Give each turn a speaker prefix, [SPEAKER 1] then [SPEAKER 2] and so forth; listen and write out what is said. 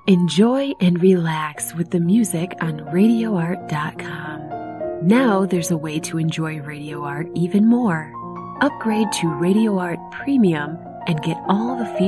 [SPEAKER 1] Enjoy and relax with the music on RadioArt.com. Now there's a way to enjoy Radio Art even more. Upgrade to Radio Art Premium and get all the features